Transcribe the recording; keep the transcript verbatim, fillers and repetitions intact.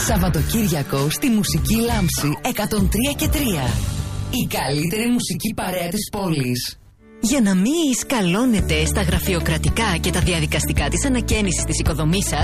Σαββατοκύριακο στη Μουσική Λάμψη εκατόν τρία και τρία. Η καλύτερη μουσική παρέα της πόλης. Για να μην σκαλώνετε στα γραφειοκρατικά και τα διαδικαστικά της ανακαίνησης της οικοδομής σας,